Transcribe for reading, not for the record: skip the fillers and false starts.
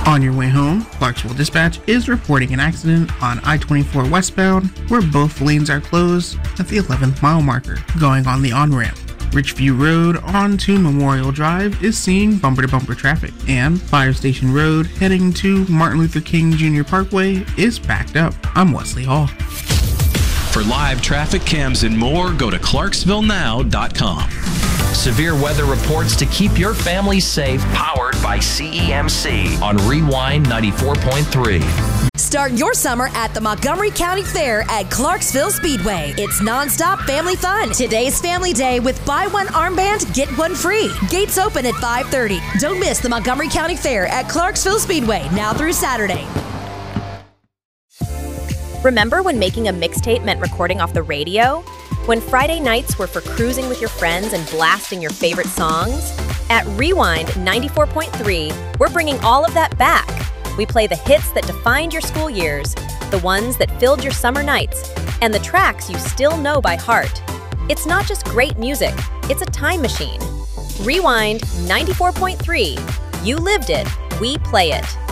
On your way home, Clarksville Dispatch is reporting an accident on I-24 westbound where both lanes are closed at the 11th mile marker, going on the on-ramp. Richview Road onto Memorial Drive is seeing bumper-to-bumper traffic, and Fire Station Road heading to Martin Luther King Jr. Parkway is backed up. I'm Wesley Hall. For live traffic cams and more, go to ClarksvilleNow.com. Severe weather reports to keep your family safe, powered by CEMC on Rewind 94.3. Start your summer at the Montgomery County Fair at Clarksville Speedway. It's nonstop family fun. Today's Family Day with buy one armband, get one free. Gates open at 5:30. Don't miss the Montgomery County Fair at Clarksville Speedway now through Saturday. Remember when making a mixtape meant recording off the radio? When Friday nights were for cruising with your friends and blasting your favorite songs? At Rewind 94.3, we're bringing all of that back. We play the hits that defined your school years, the ones that filled your summer nights, and the tracks you still know by heart. It's not just great music, it's a time machine. Rewind 94.3. You lived it, we play it.